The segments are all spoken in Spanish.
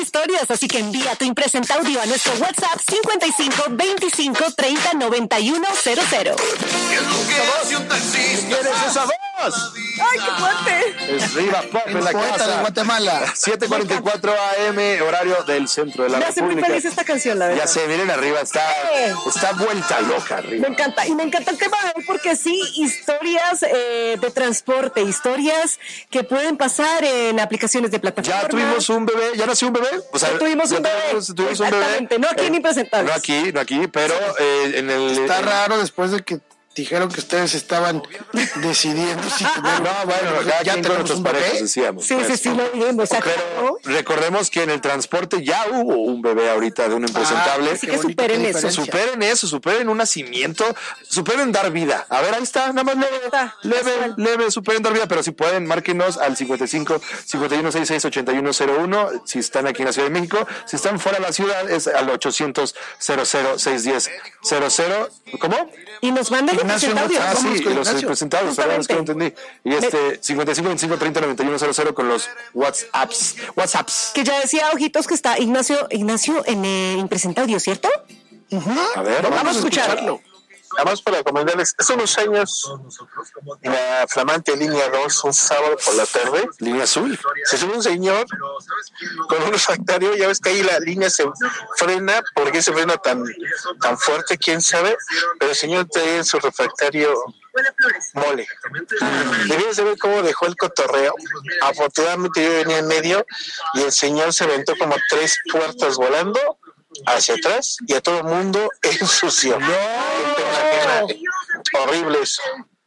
historias, así que envía tu impresenta audio a nuestro WhatsApp 55 25 30 91 00. ¿Qué es lo que hace un taxista? ¿Quién es esa voz? ¡Ay, qué fuerte! Es Riva Pop en la poeta casa. de Guatemala. 7:44 AM, horario del centro de la Me hace muy República. feliz esta canción, la verdad. Ya sé, miren arriba, está vuelta loca arriba. Me encanta, y me encanta el tema de hoy porque sí, historias de transporte, historias que pueden pasar en aplicaciones de plataforma. Ya tuvimos un bebé, ya nació un bebé. O sea, Ya tuvimos un bebé. tuvimos un bebé. Exactamente, no aquí en Impresentables. No aquí, pero en el... Está raro después de que dijeron que ustedes estaban decidiendo si tener... No, bueno, cada ya quien con tenemos nuestros un bebé. parejas, decíamos. Sí, pues, sí, sí, lo vimos. Pero recordemos que en el transporte ya hubo un bebé ahorita de un impresentable. Así que superen eso. Superen un nacimiento, superen dar vida. A ver, ahí está, nada más leve, superen dar vida, pero si pueden, márquenos al 55 51 66 81 01, si están aquí en la Ciudad de México. Si están fuera de la ciudad, es al 800 00 610 00. ¿Cómo? Y nos mandan el Ignacio, presentaudio. no, Sí, con los Ignacio. presentados, perdón, es que no entendí. Y 55 25 30 91 00 con los WhatsApps. Que ya decía Ojitos que está Ignacio en Impresentaudio, ¿cierto? A ver, Vamos a escucharlo. Nada más para recomendarles, hace unos años, en la flamante línea 2, un sábado por la tarde, Línea azul. se sube un señor con un refractario. Ya ves que ahí la línea se frena. ¿Por qué se frena tan fuerte? ¿Quién sabe? Pero el señor traía en su refractario mole. Debías de ver cómo dejó el cotorreo. Afortunadamente yo venía en medio y el señor se aventó como 3 puertas volando hacia atrás y a todo el mundo ensució. Horrible eso.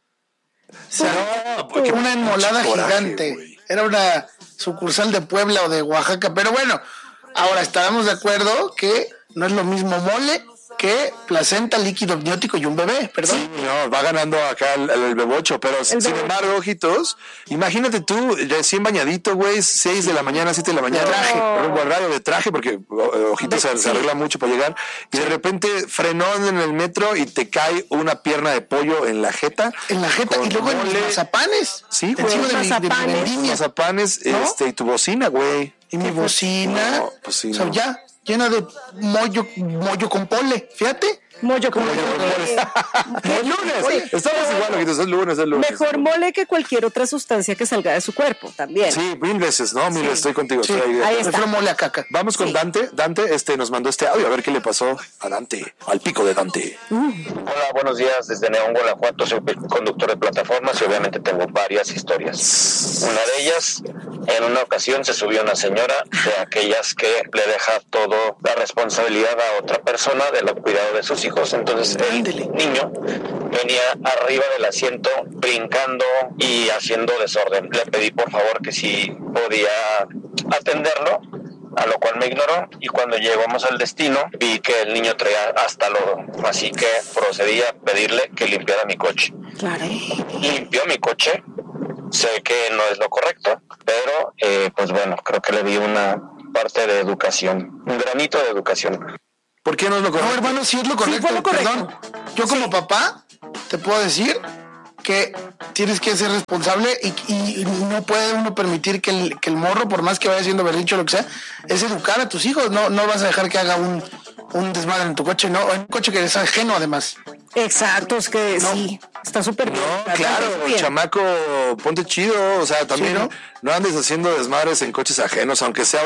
Porque una enmolada gigante. Güey. Era una sucursal de Puebla o de Oaxaca. Pero bueno, ahora estaremos de acuerdo que no es lo mismo mole que placenta, líquido amniótico y un bebé, perdón. Sí, no, va ganando acá el bebocho, pero sin embargo, Ojitos, imagínate tú recién bañadito, güey, 6 de la mañana, 7 de la mañana, rumbo al radio de traje, porque Ojitos se arregla mucho para llegar, y de repente frenón en el metro y te cae una pierna de pollo en la jeta. En la jeta y luego en los mazapanes. Sí, güey. Encima de mi Mazapanes. vendimia. Mazapanes, ¿No? y tu bocina, güey. Y mi bocina. No, pues sí, o sea, no. ya llena de mollo con pole. Fíjate. Mollo como El lunes. Estamos igual, Ojitos, es lunes. Mejor mole que cualquier otra sustancia que salga de su cuerpo, también. Sí, 1000 veces, ¿no? 1000 veces, estoy contigo. Sí, estoy ahí. ahí está. prefiero mole a caca. Vamos con Dante. Dante nos mandó este audio, a ver qué le pasó a Dante, al pico de Dante. Hola, buenos días. Desde León, Guanajuato, soy conductor de plataformas y obviamente tengo varias historias. Una de ellas, en una ocasión se subió una señora de aquellas que le deja todo la responsabilidad a otra persona de los cuidados de sus hijos. Entonces el niño venía arriba del asiento brincando y haciendo desorden. Le pedí por favor que si podía atenderlo, a lo cual me ignoró, y cuando llegamos al destino vi que el niño traía hasta lodo, así que procedí a pedirle que limpiara mi coche. Claro. Limpió mi coche, sé que no es lo correcto, pero pues bueno, creo que le di una parte de educación, un granito de educación. ¿Por qué no es lo correcto? No, hermano, sí es lo correcto. fue lo correcto. Perdón. Yo como papá te puedo decir que tienes que ser responsable y no puede uno permitir que el morro, por más que vaya haciendo berrinche o lo que sea, es educar a tus hijos. No vas a dejar que haga un desmadre en tu coche, no, en un coche que es ajeno además. Exacto, es que sí, está súper bien. No, claro, Bien. chamaco, ponte chido, o sea, también Sí, no andes haciendo desmadres en coches ajenos, aunque sea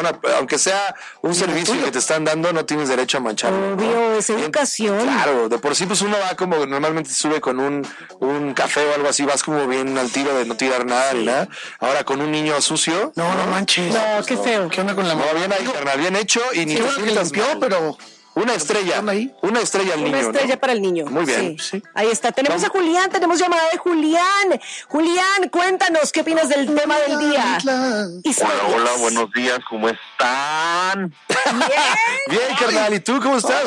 un servicio tuyo. que te están dando, no tienes derecho a mancharlo. Obvio, es Bien, educación. Claro, de por sí pues uno va como normalmente sube con un café o algo así, vas como bien al tiro de no tirar nada ni nada. Ahora con un niño sucio, No manches. No, qué feo. ¿Qué onda con la no, bien ahí, carnal, bien hecho y ni Sí, te bueno, que sientas limpió, mal. pero Una estrella ¿Están ahí? al niño, Una estrella ¿no? para el niño. Muy bien. Sí. Ahí está. Tenemos a Julián, tenemos llamada de Julián. Julián, cuéntanos qué opinas del tema del día. Historias. Hola, buenos días, ¿cómo están? Bien, carnal, ¿y tú cómo estás?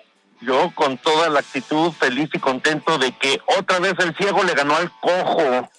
Yo con toda la actitud, feliz y contento de que otra vez el ciego le ganó al cojo.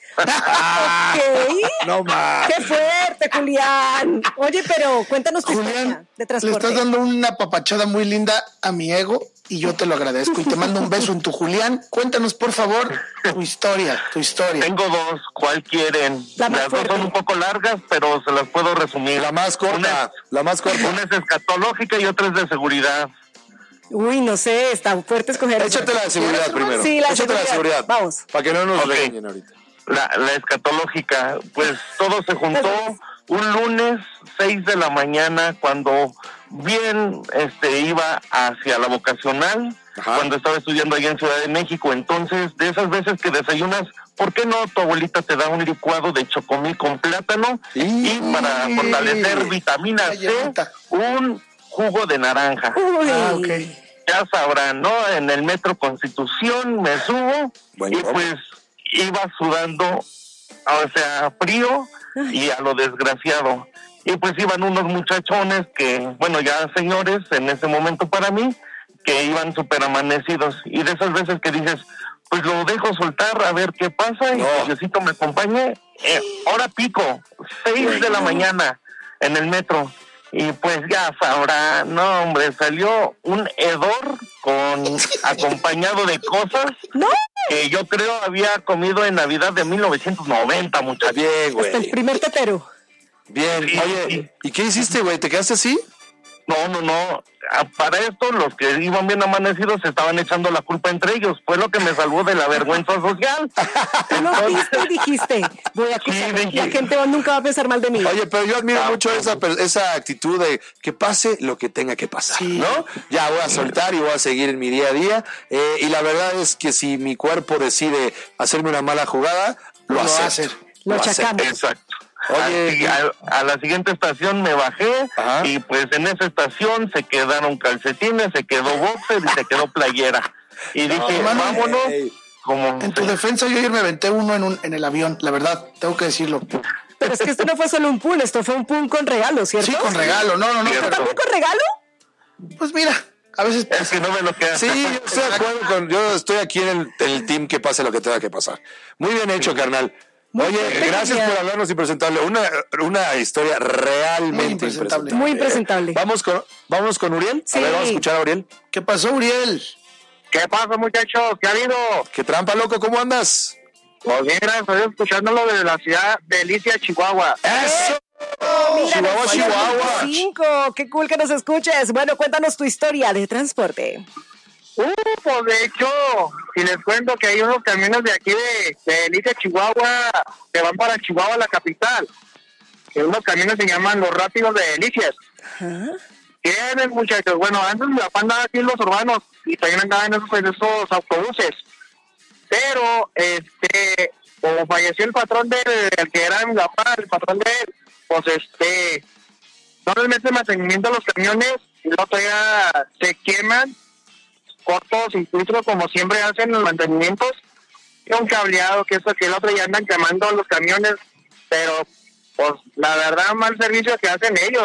Ok. No más. Qué fuerte, Julián. Oye, pero cuéntanos tu historia Julián, de le transporte. estás dando una papachada muy linda a mi ego y yo te lo agradezco y te mando un beso en tu Julián. Cuéntanos, por favor, tu historia. Tengo dos, ¿cuál quieren? Las dos son un poco largas, pero se las puedo resumir. La más corta. Una es escatológica y otra es de seguridad. Uy, no sé, está fuerte escoger. Échate la de seguridad primero. Sí, la de seguridad. Vamos. Para que no nos regañen ahorita. La escatológica, pues todo se juntó un lunes 6 de la mañana cuando bien iba hacia la vocacional, cuando estaba estudiando allá en Ciudad de México. Entonces, de esas veces que desayunas, ¿por qué no tu abuelita te da un licuado de chocomil con plátano? Y para fortalecer vitamina C, un jugo de naranja. Okay. Ya sabrán, ¿no? En el Metro Constitución me subo y pues iba sudando, o sea, frío y a lo desgraciado. Y pues iban unos muchachones que, bueno, ya señores en ese momento para mí, que iban súper amanecidos. Y de esas veces que dices, pues lo dejo soltar a ver qué pasa y Diosito me acompañe. Hora pico, 6 de la mañana en el metro. Y pues ya sabrá, no hombre, salió un hedor acompañado de cosas que yo creo había comido en Navidad de 1990, muchachos. Bien, güey. Hasta el primer tetero. Bien, Sí, oye, sí. ¿Y qué hiciste, güey? ¿Te quedaste así? No. Para esto, los que iban bien amanecidos se estaban echando la culpa entre ellos. Fue lo que me salvó de la vergüenza social. Tú lo viste y dijiste, voy a acusar. La gente nunca va a pensar mal de mí. Oye, pero yo admiro mucho esa actitud de que pase lo que tenga que pasar, ¿no? Ya voy a soltar y voy a seguir en mi día a día. Y la verdad es que si mi cuerpo decide hacerme una mala jugada, lo va a hacer. Lo achacamos. Exacto. Oye, a la siguiente estación me bajé y pues en esa estación se quedaron calcetines, se quedó boxer y se quedó playera. Y dije, vámonos. En tu defensa, yo ayer me aventé uno en el avión, la verdad, tengo que decirlo. Pero es que esto no fue solo un pool, esto fue un pool con regalo, ¿cierto? Sí, con regalo, no. ¿Esto también con regalo? Pues mira, a veces... Es que no me lo queda. sí, yo estoy de acuerdo yo estoy aquí en el team que pase lo que tenga que pasar. Muy bien hecho, carnal. Oye, gracias por hablarnos y presentarle una historia realmente impresentable. Muy impresentable. Vamos con Uriel. Sí. A ver, vamos a escuchar a Uriel. ¿Qué pasó, Uriel? ¿Qué pasa, muchachos? ¿Qué ha habido? ¿Qué trampa, loco? ¿Cómo andas? Pues bien, gracias a Dios, escuchándolo desde la ciudad de Delicia, Chihuahua. ¡Eso! Mira, Chihuahua. 5, qué cool que nos escuches. Bueno, cuéntanos tu historia de transporte. Pues de hecho, si les cuento que hay unos camiones de aquí de Delicia, Chihuahua, que van para Chihuahua, la capital. Que unos camiones se llaman los rápidos de Delicias. Tienen, muchachos, bueno, antes mi papá andaba aquí en los urbanos y también andaba en esos autobuses. Pero, como falleció el patrón del que era mi papá, el patrón de él, pues no les meten mantenimiento a los camiones y luego todavía se queman cortos, incluso como siempre hacen los mantenimientos, y un cableado, que esto que el otro, ya andan quemando los camiones, pero pues la verdad mal servicio que hacen ellos.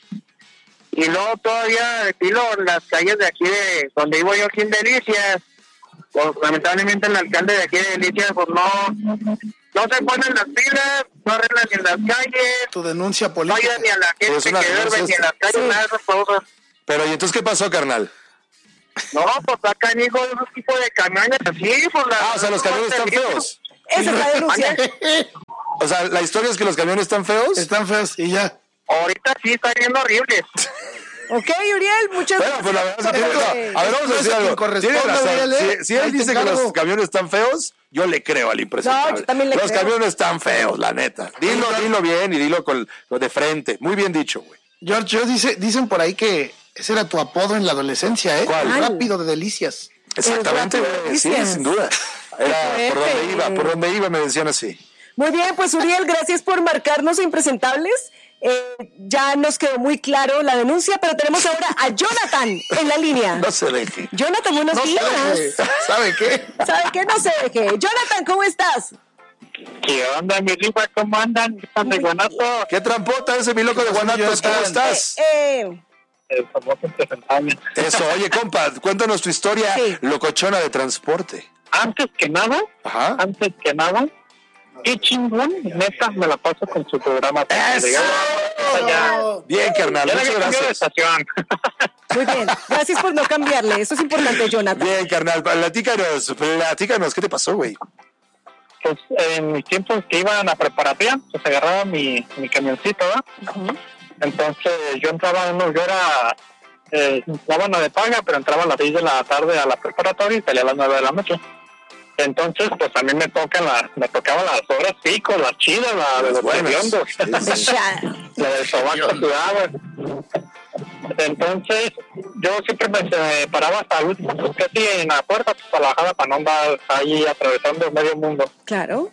Y luego todavía estilo las calles de aquí de donde vivo yo aquí en Delicias, pues lamentablemente el alcalde de aquí de Delicias pues no se ponen las pilas, no arreglan ni en las calles, Tu denuncia no política. ayudan ni a la gente que duerme ni en las calles, nada de esas cosas. Pero, ¿y entonces qué pasó, carnal? No, pues acá hijo de esos tipos de camiones así, pues O sea, los camiones están feos. Esa es la denuncia. O sea, la historia es que los camiones están feos. Están feos y ya. Ahorita sí están viendo horribles. Ok, Uriel, muchas Bueno, pues la verdad es que tiene razón. A ver, vamos a decir algo. Tiene razón. Si él dice que los camiones están feos, yo le creo al impresentable. No, yo también le los creo. camiones están feos, la neta. Dilo bien y dilo con lo de frente. Muy bien dicho, güey. George, dicen por ahí que ese era tu apodo en la adolescencia, ¿eh? ¿Cuál? El rápido de Delicias. Exactamente, güey. Sí, sin duda. Era por donde iba me decían así. Muy bien, pues Uriel, gracias por marcarnos impresentables. Ya nos quedó muy claro la denuncia, pero tenemos ahora a Jonathan en la línea. No se deje. Jonathan, buenos días. ¿Sabe qué? ¿Sabe qué? No se deje. Jonathan, ¿cómo estás? ¿Qué onda, mi rifa? ¿Cómo andan? ¿Están de Guanato? ¿Qué trampota ese mi loco de Guanatos? ¿Cómo estás? El famoso impresentable. Eso, oye, compa, cuéntanos tu historia locochona de transporte. Antes que nada, Ajá. qué chingón, neta, me la paso con su programa. ¡Eso! Bien, carnal, Ya le muchas había cambiado de gracias. estación. Muy bien. Gracias por no cambiarle. Eso es importante, Jonathan. Bien, carnal. Platícanos. ¿Qué te pasó, güey? Pues en mis tiempos que iba a la preparatoria, pues agarraba mi camioncito, ¿verdad? Ujú. Entonces yo entraba, yo era sábana de paga, pero entraba a las 6 de la tarde a la preparatoria y salía a las 9 de la noche. Entonces, pues a mí me tocaban las horas pico, las chidas, la de los hediondos, Ya. la del sobaco sudado. Entonces, yo siempre me paraba hasta el último, pues casi en la puerta, pues a la bajada para no andar ahí atravesando medio mundo. Claro.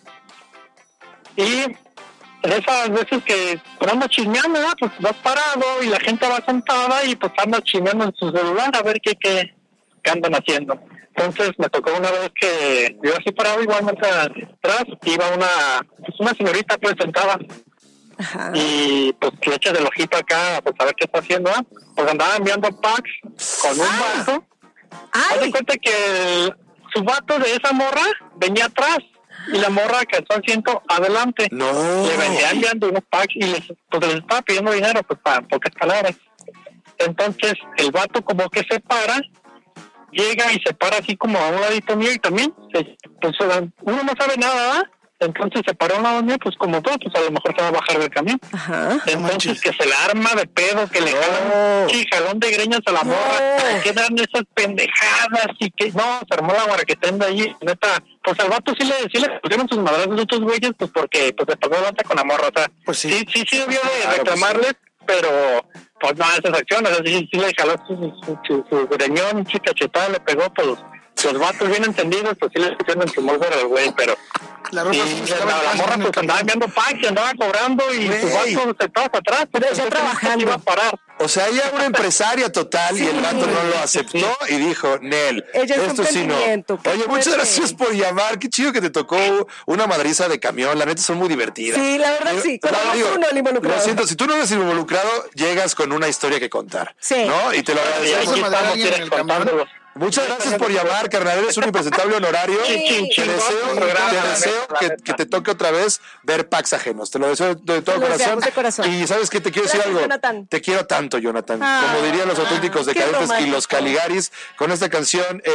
Y esas veces que pues, andas chismeando, ¿verdad? Pues vas parado y la gente va sentada y pues andas chismeando en su celular a ver qué andan haciendo. Entonces me tocó una vez que yo así parado igualmente atrás, iba una señorita pues sentada. Ajá. Y pues le echas el ojito acá pues a ver qué está haciendo, ¿eh? Pues andaba enviando packs con un vato. Haz de cuenta que su vato de esa morra venía atrás y la morra que está asiento adelante. No. Le venía enviando unos packs y les estaba pidiendo dinero pues para pocas palabras. Entonces el vato como que se para, llega y se para así como a un ladito mío y también pues uno no sabe nada, ¿verdad? Entonces se paró a un lado mío, pues como todo, pues a lo mejor se va a bajar del camión. Ajá. Entonces que se la arma de pedo, que le jalan un jalón de greñas a la morra, que dan esas pendejadas y que no, se armó la guaraquetenda ahí, neta, pues al vato sí le pusieron sus madrazos a otros güeyes, pues porque pues se pasó adelante con la morra, o sea, Pues sí. sí debió de reclamarles, pero pues no, esas acciones, o sea, sí le jaló su greñón, su cachetada, le pegó, pues los vatos bien entendidos, pues sí le pusieron en su morra al güey, pero La ropa y la morra pues andaba enviando packs, andaba cobrando y su vato se estaba atrás, Pero pues, ya trabajando. iba a parar. O sea, ella era una empresaria total y el vato no lo aceptó y dijo, Nel, Ella es un esto sí no. emprendimiento, qué Oye, muchas fuerte. gracias por llamar. Qué chido que te tocó una madriza de camión. La neta son muy divertidas. Sí, la verdad sí. Conozco uno el involucrado. Lo siento, si tú no eres involucrado, llegas con una historia que contar. Sí. ¿No? Y te lo Y agradecemos. aquí mandar a estamos alguien en el camión? contándolos. Muchas gracias por llamar, carnal. Eres un impresentable honorario. Chin, Te deseo que te toque otra vez ver packs ajenos. Te lo deseo de todo Te lo corazón. deseamos de corazón. Y sabes que te quiero decir Gracias, algo. Jonathan. Te quiero tanto, Jonathan. Ah, Como dirían los auténticos qué decadentes y romántico. los Caligaris, con esta canción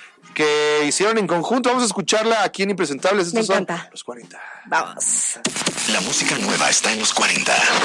que hicieron en conjunto. Vamos a escucharla aquí en Impresentables. Estos Me son encanta. los 40. Vamos. La música nueva está en los 40.